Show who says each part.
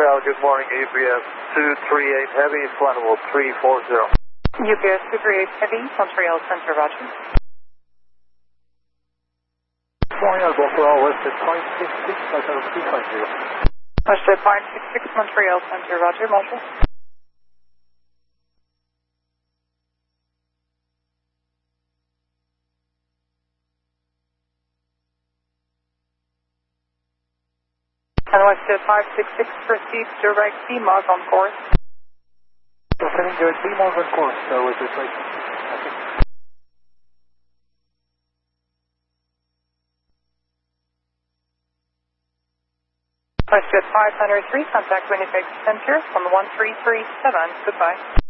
Speaker 1: Montreal, good morning, UPS 238 Heavy, flight level 340.
Speaker 2: UPS 238 Heavy, Montreal Center, roger.
Speaker 1: Montreal, Buffalo, listed 566, flight level 350.
Speaker 2: Listed 566 Montreal Center, roger, module. And listed 566, proceed direct DMOS on course.
Speaker 1: Sending direct DMOS on course, with replacement.
Speaker 2: Listed 503, contact Winnipeg Center on 1337, goodbye.